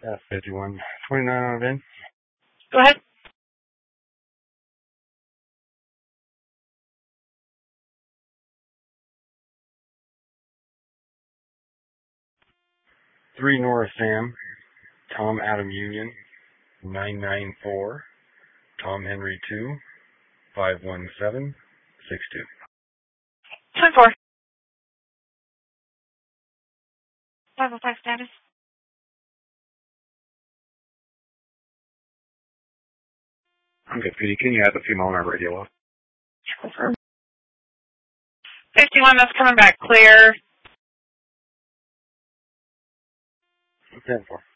Yeah, 5129 on in. Go ahead. Three North Sam, Tom Adam Union, 994, Tom Henry 2, 51762. 10-4. 505 status. I'm good, PD. Can you add the female on our radio off? Confirm. 51, that's coming back clear. 10-4.